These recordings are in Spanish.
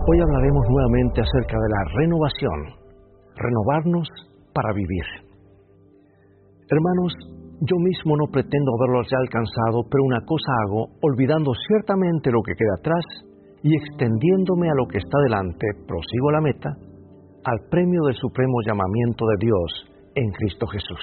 Hoy hablaremos nuevamente acerca de la renovación, renovarnos para vivir. Hermanos, yo mismo no pretendo haberlos ya alcanzado, pero una cosa hago, olvidando ciertamente lo que queda atrás y extendiéndome a lo que está delante, prosigo la meta, al premio del supremo llamamiento de Dios en Cristo Jesús.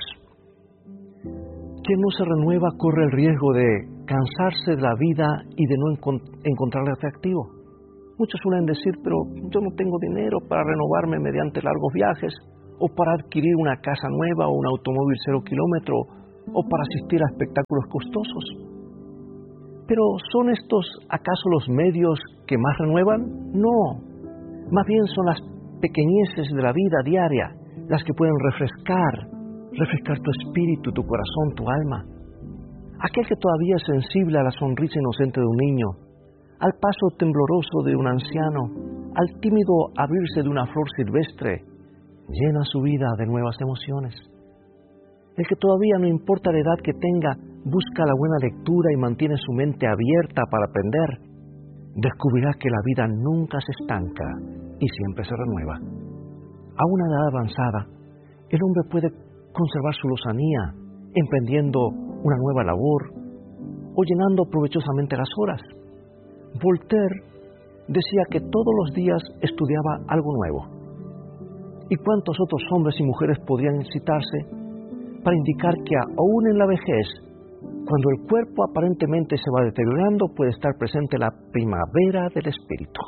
Quien no se renueva corre el riesgo de cansarse de la vida y de no encontrarle atractivo. Muchos suelen decir, pero yo no tengo dinero para renovarme mediante largos viajes, o para adquirir una casa nueva o un automóvil 0 kilómetro, o para asistir a espectáculos costosos. Pero ¿son estos acaso los medios que más renuevan? No, más bien son las pequeñeces de la vida diaria las que pueden refrescar tu espíritu, tu corazón, tu alma. Aquel que todavía es sensible a la sonrisa inocente de un niño, al paso tembloroso de un anciano, al tímido abrirse de una flor silvestre, llena su vida de nuevas emociones. El que todavía, no importa la edad que tenga, busca la buena lectura y mantiene su mente abierta para aprender, descubrirá que la vida nunca se estanca y siempre se renueva. A una edad avanzada, el hombre puede conservar su lozanía, emprendiendo una nueva labor o llenando provechosamente las horas. Voltaire decía que todos los días estudiaba algo nuevo. ¿Y cuántos otros hombres y mujeres podrían citarse para indicar que aún en la vejez, cuando el cuerpo aparentemente se va deteriorando, puede estar presente la primavera del espíritu?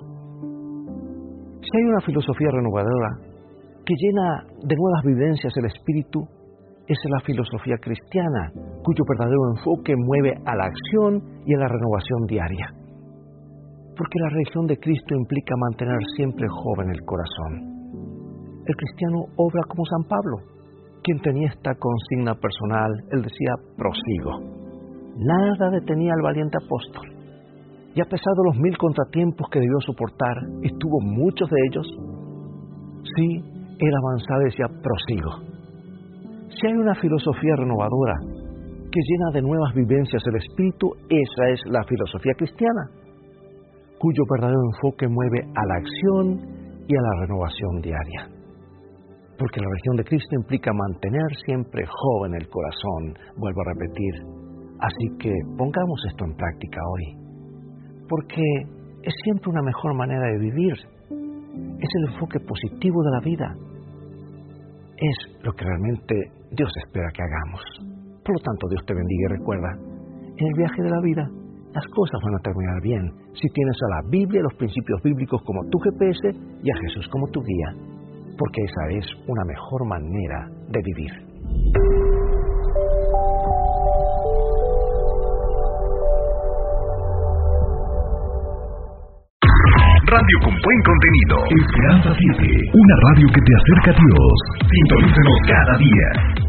Si hay una filosofía renovadora que llena de nuevas vivencias el espíritu, esa es la filosofía cristiana, cuyo verdadero enfoque mueve a la acción y a la renovación diaria. Porque la religión de Cristo implica mantener siempre joven el corazón. El cristiano obra como San Pablo, quien tenía esta consigna personal. Él decía, prosigo. Nada detenía al valiente apóstol. Y a pesar de los 1000 contratiempos que debió soportar, y tuvo muchos de ellos, sí, él avanzaba y decía, prosigo. Si hay una filosofía renovadora que llena de nuevas vivencias el espíritu, esa es la filosofía cristiana, cuyo verdadero enfoque mueve a la acción y a la renovación diaria. Porque la religión de Cristo implica mantener siempre joven el corazón, vuelvo a repetir. Así que pongamos esto en práctica hoy, porque es siempre una mejor manera de vivir, es el enfoque positivo de la vida, es lo que realmente Dios espera que hagamos. Por lo tanto, Dios te bendiga y recuerda, en el viaje de la vida, las cosas van a terminar bien si tienes a la Biblia y los principios bíblicos como tu GPS y a Jesús como tu guía, porque esa es una mejor manera de vivir. Radio con buen contenido. Esperanza 7, una radio que te acerca a Dios. Sintonízanos cada día.